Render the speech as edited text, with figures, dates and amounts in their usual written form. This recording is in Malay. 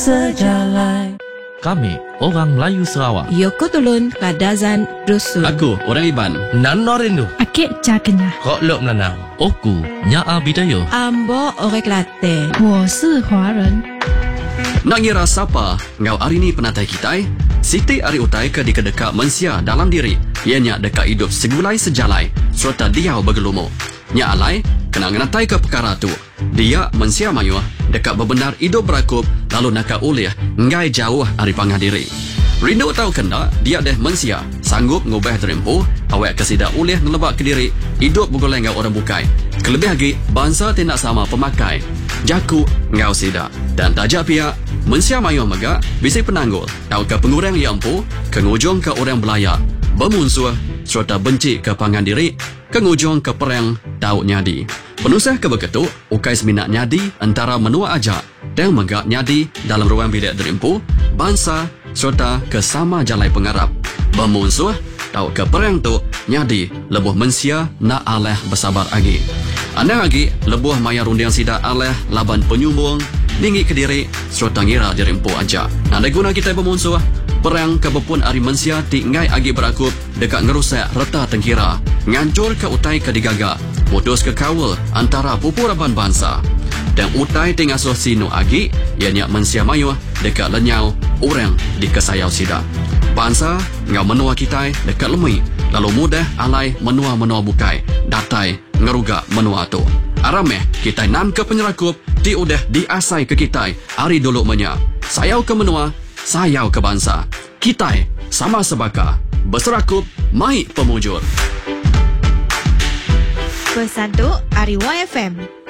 sejalai. Kami, orang Melayu Sarawak. Yoko Tulun Kadazan Dusun. Aku, orang Iban. Nan Norindu. Akik Jakenya. Kok Lok Melanau. Oku, Nyaa Bidayo. Ambo Orek Latte. 我是华人。 Nak ngira siapa ngau hari ni penatai kita? Siti ari utai ke dikedekat mensia dalam diri. Ianya dekat hidup segulai sejalai serta dia bergelumo. Nya alai kena ngenatai ke perkara tu. Dia mensia mayu dekat berbenar hidup berakup lalu nakak ulih ngai jauh ari pangah diri. Rindu tahu kena dia deh mensia sanggup ngubah terempuh awak kesida ulih ngelebak ke diri hidup bergoleng ngau orang bukai. Kelebih lagi bangsa tidak sama pemakai. Jaku ngau sida dan tajak pihak mensia mayu megak bisi penanggul tahu ke pengurang yang empu kengujung ke orang belaya bermusuh serta benci ke pangan diri kengujung ke perang tahu nyadi penusah ke beketuk ukai seminat nyadi antara menua ajak dan megak nyadi dalam ruang bilik derimpu bangsa serta ke sama jalai pengarap bermusuh tahu ke perang tu nyadi lebuh mensia nak aleh bersabar lagi anda lagi lebuh maya rundiang sida aleh laban penyumbung dinggi ke diri serta ngira dirimpu aja. Ada guna kita bermusuh perang kebepun ari mensia tinggai agi berakup dekat ngerusak reta tengkira ngancur ke utai ke digaga putus ke kawal antara pupuraban bangsa dan utai tingasuh sinu agi ianya mensia mayu dekat lenyau orang di kesayau sida bangsa ngau menua kita dekat lemui lalu mudah alai menua-menua bukai datai ngerugak menua tu arameh kita nan ke penyerakup di udah diasai ke kita hari dulu menya sayau ke menua sayau ke bangsa kita sama sebaka berserakup mai pemujur Pesan tu Ari YFM